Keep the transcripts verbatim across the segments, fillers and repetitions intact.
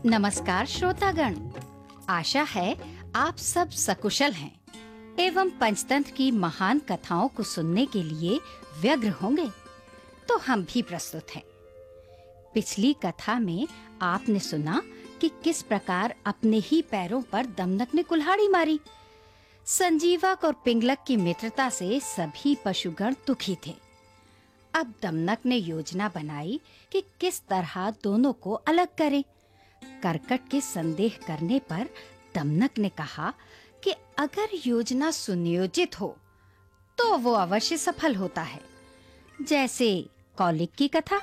नमस्कार श्रोतागण, आशा है आप सब सकुशल हैं एवं पंचतंत्र की महान कथाओं को सुनने के लिए व्यग्र होंगे। तो हम भी प्रस्तुत हैं। पिछली कथा में आपने सुना कि किस प्रकार अपने ही पैरों पर दमनक ने कुल्हाड़ी मारी। संजीवक और पिंगलक की मित्रता से सभी पशुगण दुखी थे। अब दमनक ने योजना बनाई कि किस तरह दोनों को अलग करे। करकट के संदेह करने पर दमनक ने कहा कि अगर योजना सुनियोजित हो तो वो अवश्य सफल होता है, जैसे कौलिक की कथा।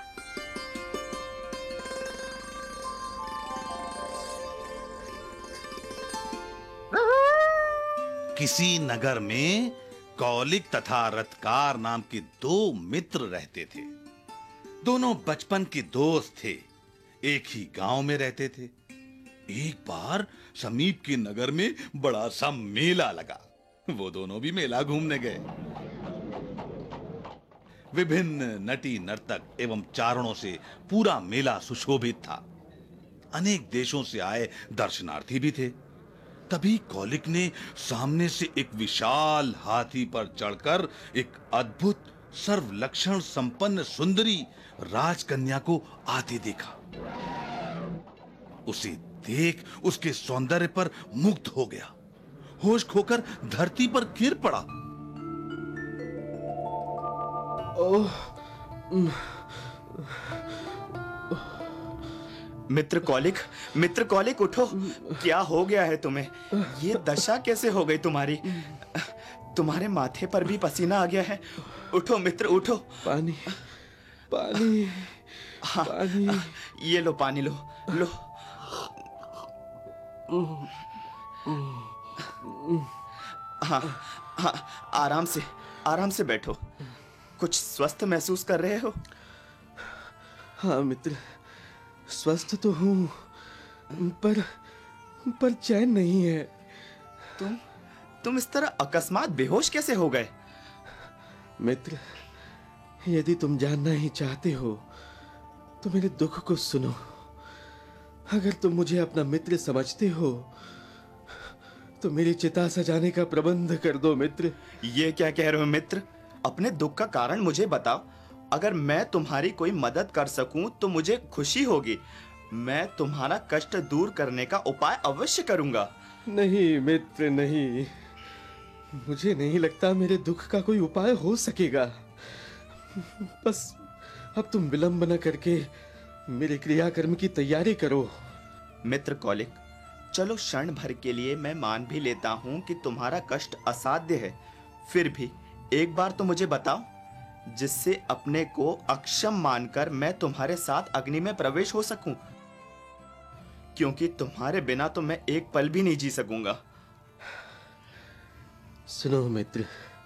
किसी नगर में कौलिक तथा रथकार नाम के दो मित्र रहते थे। दोनों बचपन के दोस्त थे, एक ही गांव में रहते थे। एक बार समीप के नगर में बड़ा सा मेला लगा। वो दोनों भी मेला घूमने गए। विभिन्न नटी नर्तक एवं चारणों से पूरा मेला सुशोभित था। अनेक देशों से आए दर्शनार्थी भी थे। तभी कौलिक ने सामने से एक विशाल हाथी पर चढ़कर एक अद्भुत सर्वलक्षण संपन्न सुंदरी राजकन्या को आते देखा। उसे देख उसके सौंदर्य पर मुग्ध हो गया। होश खोकर धरती पर गिर पड़ा। ओह, मित्र कौलिक, मित्र कौलिक उठो। क्या हो गया है तुम्हें? ये दशा कैसे हो गई तुम्हारी? तुम्हारे माथे पर भी पसीना आ गया है। उठो मित्र, उठो। पानी, पानी, हाँ, पानी। ये लो पानी, लो लो। हाँ हाँ, आराम से आराम से बैठो। कुछ स्वस्थ महसूस कर रहे हो? हाँ मित्र, स्वस्थ तो हूँ, पर पर चैन नहीं है। तुम तुम इस तरह अकस्मात बेहोश कैसे हो गए? मित्र, यदि तुम जानना ही चाहते हो तो मेरे दुख को सुनो। अगर तुम मुझे अपना मित्र समझते हो तो मेरी चिता सजाने का प्रबंध कर दो मित्र। ये क्या कह रहे हो मित्र? अपने दुख का कारण मुझे बताओ। अगर मैं तुम्हारी कोई मदद कर सकूं तो मुझे खुशी होगी। मैं तुम्हारा कष्ट दूर करने का उपाय अवश्य करूंगा। नहीं मित्र, नहीं, मुझे नहीं लगता मेरे दुख का कोई उपाय हो सकेगा। बस अब तुम विलंब न करके मेरे क्रियाकर्म की तैयारी करो। मित्र कौलिक, चलो क्षण भर के लिए मैं मान भी लेता हूं कि तुम्हारा कष्ट असाध्य है। फिर भी एक बार तो मुझे बताओ, जिससे अपने को अक्षम मानकर मैं तुम्हारे साथ अग्नि में प्रवेश हो सकूं, क्योंकि तुम्हारे बिना तो मैं एक पल भी नहीं जी सकूंगा। सुनो मित्र,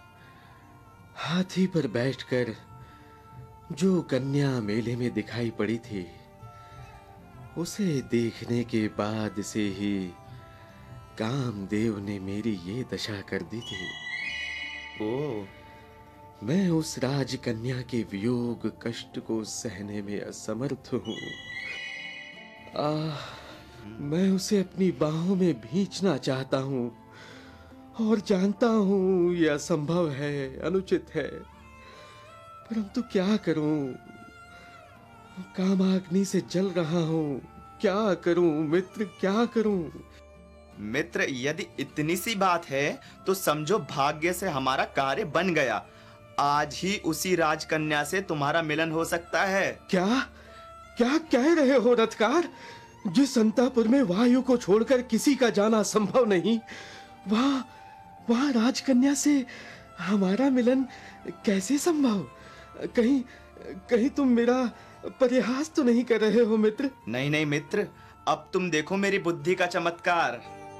हाथी पर बैठकर जो कन्या मेले में दिखाई पड़ी थी, उसे देखने के बाद से ही कामदेव ने मेरी ये दशा कर दी थी। ओह, मैं उस राजकन्या के वियोग कष्ट को सहने में असमर्थ हूँ। आह, मैं उसे अपनी बाहों में भींचना चाहता हूँ और जानता हूँ यह असंभव है, अनुचित है, परंतु क्या करूँ? कामाग्नि से जल रहा हूँ। क्या करूँ मित्र, क्या करूँ? मित्र, यदि इतनी सी बात है तो समझो भाग्य से हमारा कार्य बन गया। आज ही उसी राजकन्या से तुम्हारा मिलन हो सकता है। क्या क्या कह रहे हो रथकार? जिस अंतःपुर में वायु को छोड़कर किसी का जाना संभव नहीं, वहां वहां राजकन्या से हमारा मिलन कैसे संभव? कहीं कहीं तुम मेरा परिहास तो नहीं कर रहे हो मित्र? नहीं नहीं मित्र, अब तुम देखो मेरी बुद्धि का चमत्कार।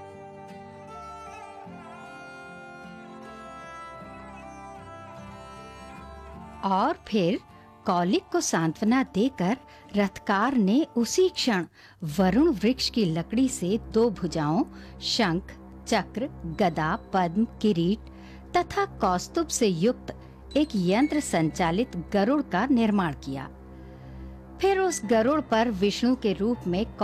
और फिर कौलिक को सांत्वना देकर रथकार ने उसी क्षण वरुण वृक्ष की लकड़ी से दो भुजाओं, शंख, चक्र, गदा, पद्म, किरीट तथा कौस्तुभ से युक्त एक यंत्र संचालित गरुड़ का निर्माण किया। फिर उस गरुड़ पर विष्णु के रूप में